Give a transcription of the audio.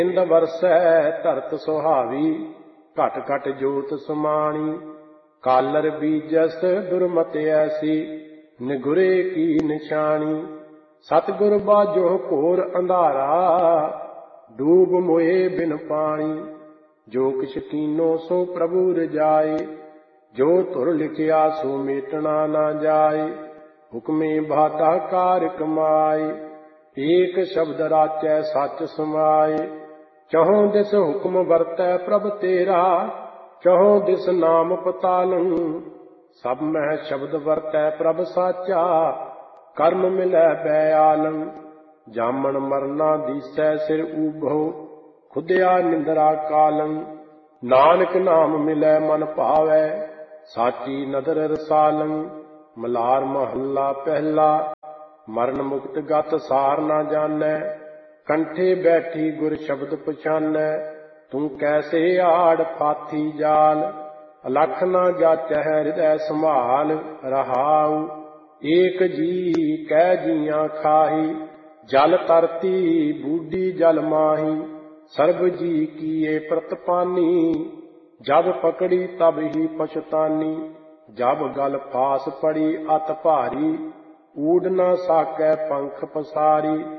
ਇੰਦ ਵਰਸੈ ਧਰਤ ਸੁਹਾਵੀ, ਘਟ ਘਟ ਜੋਤ ਸਮਾਣੀ। ਕਾਲਰ ਬੀਜਸ ਦੁਰਮਤ ਐਸੀ, ਨਿਗੁਰੇ ਕੀ ਨਿਸ਼ਾਨੀ। ਸਤਿਗੁਰ ਬਾਝੋ ਘੋਰ ਅੰਧਾਰਾ, ਡੂਬ ਮੋਏ ਬਿਨ ਪਾਣੀ। ਜੋ ਕਿਛ ਕੀਨੋ ਸੋ ਪ੍ਰਭੂ ਰਜਾਏ, ਜੋ ਧੁਰ ਲਿਖਿਆ ਸੋ ਮੇਟਣਾ ਨਾ ਜਾਏ। ਹੁਕਮੇ ਬਾਤਾ ਕਾਰ ਕਮਾਏ, ਏਕ ਸ਼ਬਦ ਰਾਚੈ ਸਚ ਸਮਾਏ। ਚਹੁ ਦਿਸ ਹੁਕਮ ਵਰਤੈ ਪ੍ਰਭ ਤੇਰਾ, ਚਹੁ ਦਿਸ ਨਾਮ ਪਤਾਲੰ। ਸਭ ਮਹਿ ਸ਼ਬਦ ਵਰਤੈ ਪ੍ਰਭ ਸਾਚਾ, ਕਰਮ ਮਿਲੈ ਬੈਆਲੰ। ਜਾਮਣ ਮਰਨਾ ਦੀਸੈ ਸਿਰ ਊਭੋ, ਖੁਦਿਆ ਨਿੰਦਰਾ ਕਾਲੰ। ਨਾਨਕ ਨਾਮ ਮਿਲੈ ਮਨ ਭਾਵੈ, ਸਾਚੀ ਨਦਰ ਰਸਾਲੰ। ਮਲਾਰ ਮਹੱਲਾ ਪਹਿਲਾ। ਮਰਨ ਮੁਕਤ ਗਤ ਸਾਰ ਨਾ ਜਾਣੈ, ਕੰਠੇ ਬੈਠੀ ਗੁਰ ਸ਼ਬਦ ਪਛਾਨੈ। ਤੂੰ ਕੈਸੇ ਆੜ ਫਾਥੀ ਜਾਲ, ਅਲਖ ਨਾ ਜਾਚੈ ਹਿਰਦੈ ਸੰਭਾਲ। ਰਹਾਉ ਏਕ ਜੀ ਕਹਿ ਜੀਆਂ ਖਾਹੀ, ਜਲ ਤਰਤੀ ਬੂਢੀ ਜਲ ਮਾਹੀ। ਸਰਬ ਜੀ ਕੀਏ ਪ੍ਰਤਪਾਨੀ, ਜਬ ਪਕੜੀ ਤਬ ਹੀ ਪਛਤਾਨੀ। ਜਬ ਗਲ ਫਾਸ ਪੜੀ ਅਤ ਭਾਰੀ, ਊਡ ਨਾ ਸਾਕੈ ਪੰਖ ਪਸਾਰੀ।